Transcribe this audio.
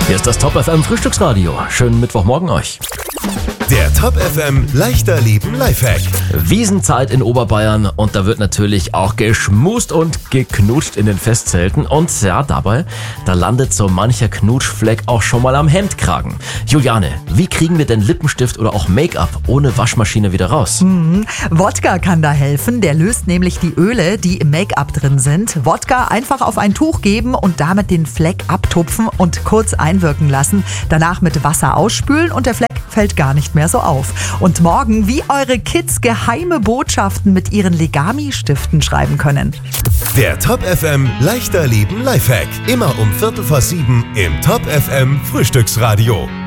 Hier ist das Top FM Frühstücksradio. Schönen Mittwochmorgen euch. Der Top FM leichter Leben Lifehack. Wiesenzeit in Oberbayern und da wird natürlich auch geschmust und geknutscht in den Festzelten. Und ja, dabei, da landet so mancher Knutschfleck auch schon mal am Hemdkragen. Juliane, wie kriegen wir denn Lippenstift oder auch Make-up ohne Waschmaschine wieder raus? Wodka kann da helfen, der löst nämlich die Öle, die im Make-up drin sind. Wodka einfach auf ein Tuch geben und damit den Fleck abtupfen und kurz einwirken lassen. Danach mit Wasser ausspülen und der Fleck fällt gar nicht mehr so auf. Und morgen, wie eure Kids geheime Botschaften mit ihren Legami-Stiften schreiben können. Der Top FM leichter Leben Lifehack. Immer um 6:45 im Top FM Frühstücksradio.